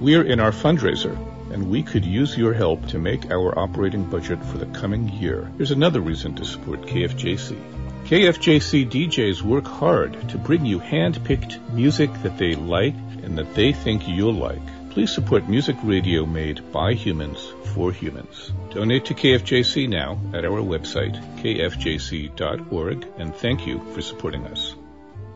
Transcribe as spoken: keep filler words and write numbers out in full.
We're in our fundraiser, and we could use your help to make our operating budget for the coming year. Here's another reason to support K F J C. K F J C D Js work hard to bring you hand-picked music that they like and that they think you'll like. Please support music radio made by humans for humans. Donate to K F J C now at our website, k f j c dot org, and thank you for supporting us.